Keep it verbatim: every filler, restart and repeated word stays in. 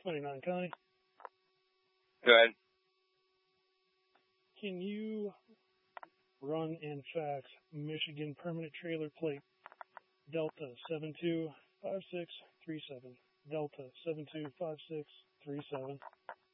twenty-nine, Connie. Go ahead. Can you run and fax Michigan permanent trailer plate Delta seven two five six three seven? Delta seven two five six three seven.